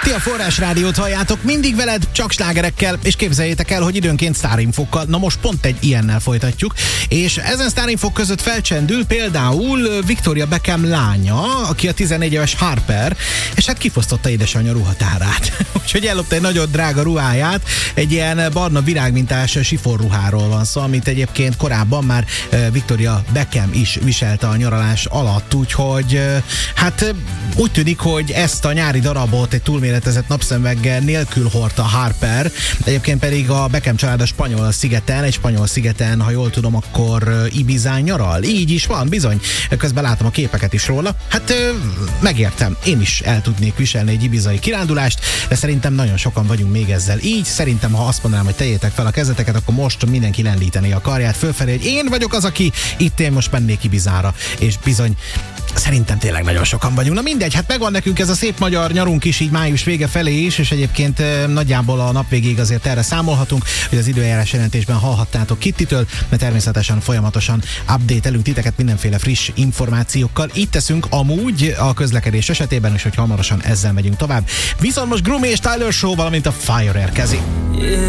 Ti a Forrás Rádiót halljátok, mindig veled, csak slágerekkel, és képzeljétek el, hogy időnként sztárinfokkal. Na most pont egy ilyennel folytatjuk, és ezen sztárinfok között felcsendül például Victoria Beckham lánya, aki a 14 éves Harper, és hát kifosztotta édesanyja ruhatárát. Úgyhogy ellopta egy nagyon drága ruháját, egy ilyen barna virágmintás sifonruháról van szó, amit egyébként korábban már Victoria Beckham is viselte a nyaralás alatt, úgyhogy hát úgy tűnik, hogy ezt a nyári darabot egy túlméretezett napszemüveg nélkül hordta Harper, egyébként pedig a Beckham család a egy spanyol szigeten, ha jól tudom, akkor Ibizán nyaral. Így is van, bizony. Közben látom a képeket is róla. Hát megértem, én is el tudnék viselni egy ibizai kirándulást, de szerintem nagyon sokan vagyunk még ezzel így. Szerintem, ha azt mondanám, hogy tegyétek fel a kezeteket, akkor most mindenki lendíteni a karját fölfelé, hogy én vagyok az, aki itt én most mennék Ibizára, és bizony szerintem tényleg nagyon sokan vagyunk. Na mindegy, hát megvan nekünk ez a szép magyar nyarunk is így május vége felé is, és egyébként nagyjából a nap végéig azért erre számolhatunk, hogy az időjárás jelentésben hallhattátok Kittitől, mert természetesen folyamatosan update-elünk titeket mindenféle friss információkkal. Itt teszünk amúgy a közlekedés esetében, és hogy hamarosan ezzel megyünk tovább. Viszont most Grumi és Tyler Show, valamint a Fire érkezik.